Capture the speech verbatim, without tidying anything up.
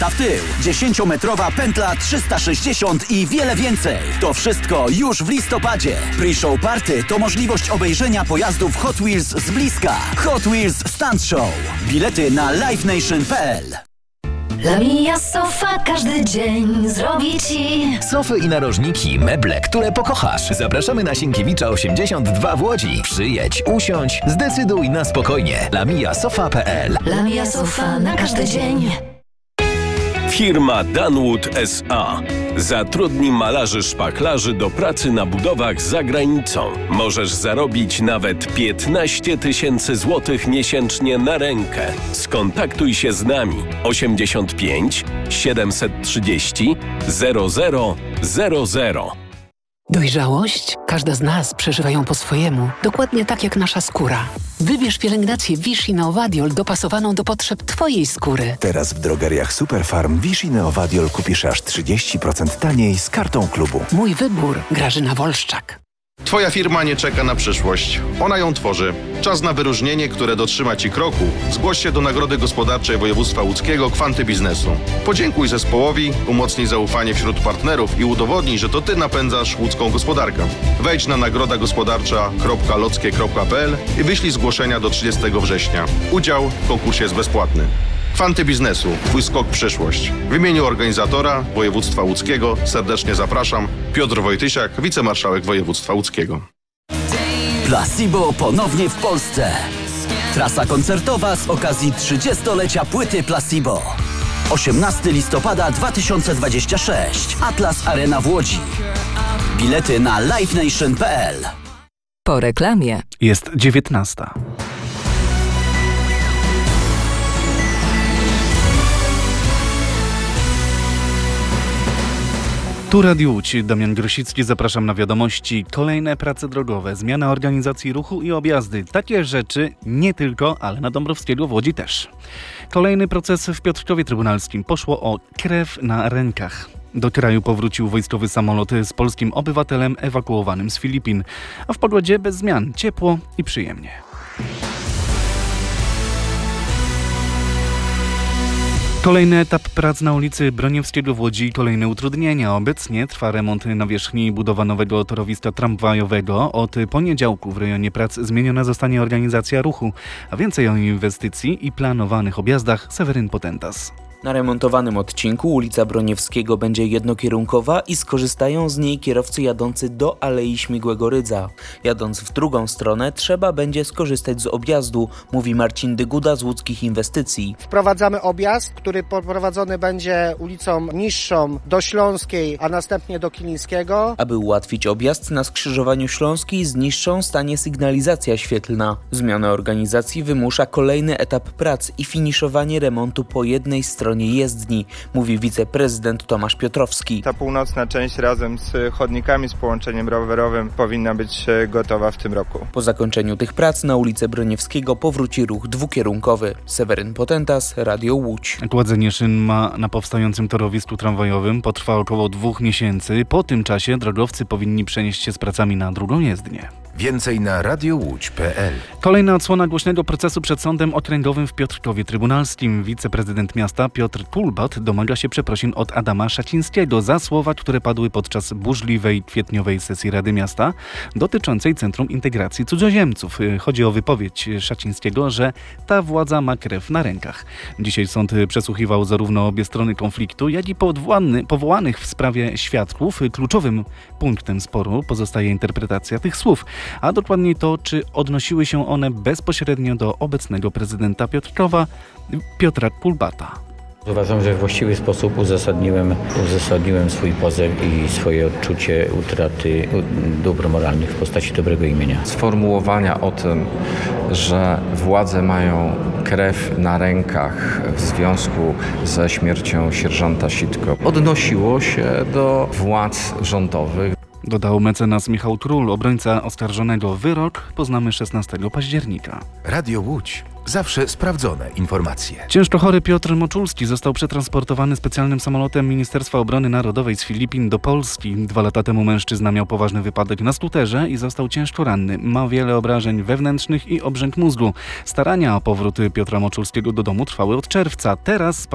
Ta w tył, dziesięciometrowa pętla trzysta sześćdziesiąt i wiele więcej. To wszystko już w listopadzie. Pre-show party to możliwość obejrzenia pojazdów Hot Wheels z bliska. Hot Wheels Stunt Show. Bilety na live nation kropka p l. Lamia Sofa każdy dzień zrobi ci sofy i narożniki, meble, które pokochasz. Zapraszamy na Sienkiewicza osiemdziesiąt dwa w Łodzi. Przyjedź, usiądź, zdecyduj na spokojnie. Lamia Sofa kropka p l. Lamia Sofa na każdy dzień. Firma Danwood S A zatrudni malarzy szpachlarzy do pracy na budowach za granicą. Możesz zarobić nawet piętnaście tysięcy złotych miesięcznie na rękę. Skontaktuj się z nami osiemdziesiąt pięć siedemset trzydzieści zero zero zero zero. Dojrzałość? Każda z nas przeżywa ją po swojemu, dokładnie tak jak nasza skóra. Wybierz pielęgnację Vichy Neovadiol dopasowaną do potrzeb Twojej skóry. Teraz w drogeriach Superfarm Vichy Neovadiol kupisz aż trzydzieści procent taniej z kartą klubu. Mój wybór. Grażyna Wolszczak. Twoja firma nie czeka na przyszłość. Ona ją tworzy. Czas na wyróżnienie, które dotrzyma Ci kroku. Zgłoś się do Nagrody Gospodarczej Województwa Łódzkiego Kwanty Biznesu. Podziękuj zespołowi, umocnij zaufanie wśród partnerów i udowodnij, że to Ty napędzasz łódzką gospodarkę. Wejdź na nagroda gospodarcza kropka lockie kropka p l i wyślij zgłoszenia do trzydziestego września. Udział w konkursie jest bezpłatny. Kwanty Biznesu. Twój skok w przyszłość. W imieniu organizatora Województwa Łódzkiego serdecznie zapraszam. Piotr Wojtysiak, wicemarszałek Województwa Łódzkiego. Placebo ponownie w Polsce. Trasa koncertowa z okazji trzydziestolecia płyty Placebo. osiemnastego listopada dwa tysiące dwudziestego szóstego. Atlas Arena w Łodzi. Bilety na live nation kropka p l. Po reklamie. Jest dziewiętnasta. Tu Radio Łódź, Damian Grosicki, zapraszam na wiadomości. Kolejne prace drogowe, zmiana organizacji ruchu i objazdy. Takie rzeczy nie tylko, ale na Dąbrowskiego w Łodzi też. Kolejny proces w Piotrkowie Trybunalskim. Poszło o krew na rękach. Do kraju powrócił wojskowy samolot z polskim obywatelem ewakuowanym z Filipin. A w pogodzie bez zmian, ciepło i przyjemnie. Kolejny etap prac na ulicy Broniewskiego w Łodzi, kolejne utrudnienia. Obecnie trwa remont nawierzchni budowa nowego torowiska tramwajowego. Od poniedziałku w rejonie prac zmieniona zostanie organizacja ruchu, a więcej o inwestycji i planowanych objazdach Seweryn Potentas. Na remontowanym odcinku ulica Broniewskiego będzie jednokierunkowa i skorzystają z niej kierowcy jadący do Alei Śmigłego Rydza. Jadąc w drugą stronę trzeba będzie skorzystać z objazdu, mówi Marcin Dyguda z Łódzkich Inwestycji. Wprowadzamy objazd, który poprowadzony będzie ulicą niższą do Śląskiej, a następnie do Kilińskiego. Aby ułatwić objazd, na skrzyżowaniu Śląskiej z niższą stanie sygnalizacja świetlna. Zmiana organizacji wymusza kolejny etap prac i finiszowanie remontu po jednej stronie jezdni, mówi wiceprezydent Tomasz Piotrowski. Ta północna część razem z chodnikami, z połączeniem rowerowym powinna być gotowa w tym roku. Po zakończeniu tych prac na ulicę Broniewskiego powróci ruch dwukierunkowy. Seweryn Potentas, Radio Łódź. Kładzenie szyn ma na powstającym torowisku tramwajowym potrwa około dwóch miesięcy. Po tym czasie drogowcy powinni przenieść się z pracami na drugą jezdnię. Więcej na radio łódź kropka p l. Kolejna odsłona głośnego procesu przed Sądem Okręgowym w Piotrkowie Trybunalskim. Wiceprezydent miasta Piotr Kulbat domaga się przeprosin od Adama Szacińskiego za słowa, które padły podczas burzliwej kwietniowej sesji Rady Miasta dotyczącej Centrum Integracji Cudzoziemców. Chodzi o wypowiedź Szacińskiego, że ta władza ma krew na rękach. Dzisiaj sąd przesłuchiwał zarówno obie strony konfliktu, jak i powołany, powołanych w sprawie świadków. Kluczowym punktem sporu pozostaje interpretacja tych słów, a dokładniej to, czy odnosiły się one bezpośrednio do obecnego prezydenta Piotrkowa, Piotra Kulbata. Uważam, że w właściwy sposób uzasadniłem, uzasadniłem swój pozew i swoje odczucie utraty dóbr moralnych w postaci dobrego imienia. Sformułowania o tym, że władze mają krew na rękach w związku ze śmiercią sierżanta Sitko, odnosiło się do władz rządowych. Dodał mecenas Michał Król, obrońca oskarżonego. Wyrok poznamy szesnastego października. Radio Łódź. Zawsze sprawdzone informacje. Ciężko chory Piotr Moczulski został przetransportowany specjalnym samolotem Ministerstwa Obrony Narodowej z Filipin do Polski. Dwa lata temu mężczyzna miał poważny wypadek na skuterze i został ciężko ranny. Ma wiele obrażeń wewnętrznych i obrzęk mózgu. Starania o powrót Piotra Moczulskiego do domu trwały od czerwca. Teraz